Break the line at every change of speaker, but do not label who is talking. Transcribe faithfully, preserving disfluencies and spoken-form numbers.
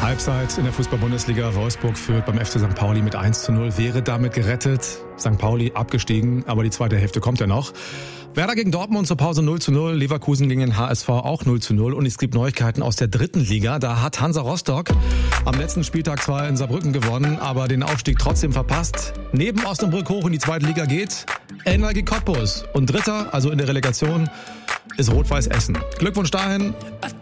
Halbzeit in der Fußball-Bundesliga. Wolfsburg führt beim F C Sankt Pauli mit eins zu null, wäre damit gerettet. Sankt Pauli abgestiegen, aber die zweite Hälfte kommt ja noch. Werder gegen Dortmund zur Pause null zu null, Leverkusen gegen den H S V auch null zu null und es gibt Neuigkeiten aus der dritten Liga. Da hat Hansa Rostock am letzten Spieltag zwar in Saarbrücken gewonnen, aber den Aufstieg trotzdem verpasst. Neben Osnabrück hoch in die zweite Liga geht N L G Cottbus und Dritter, also in der Relegation, ist Rot-Weiß Essen. Glückwunsch dahin.